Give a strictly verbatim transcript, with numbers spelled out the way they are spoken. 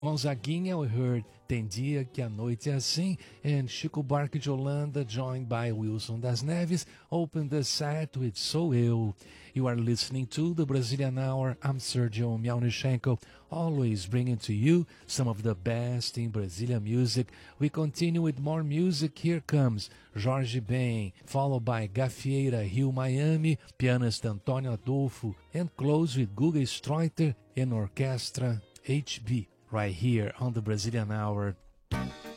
Gonzaguinha, we heard Tem Dia Que a Noite é Assim, and Chico Buarque de Holanda, joined by Wilson das Neves, opened the set with Sou Eu. You are listening to the Brazilian Hour. I'm Sergio Miaunichenko, always bringing to you some of the best in Brazilian music. We continue with more music. Here comes Jorge Ben, followed by Gafieira Rio Miami, pianist Antônio Adolfo, and close with Guga Streuter and Orchestra H B. Right here on the Brazilian Hour.